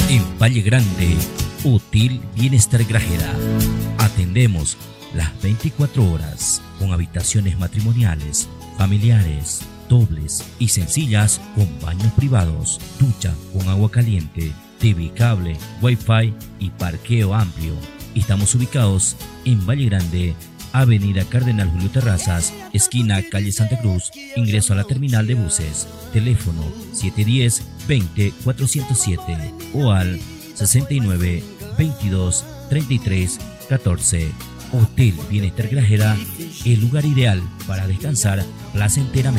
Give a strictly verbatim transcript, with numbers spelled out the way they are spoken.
En Valle Grande, Hotel Bienestar Grajera. Atendemos las veinticuatro horas con habitaciones matrimoniales, familiares, dobles y sencillas con baños privados, ducha con agua caliente, T V cable, Wi-Fi y parqueo amplio. Estamos ubicados en Valle Grande, Avenida Cardenal Julio Terrazas, esquina calle Santa Cruz, ingreso a la terminal de buses. Teléfono siete uno cero, veinte, cuatrocientos siete o al sesenta y nueve, veintidós, treinta y tres, catorce. Hotel Bienestar Grajera, el lugar ideal para descansar placenteramente.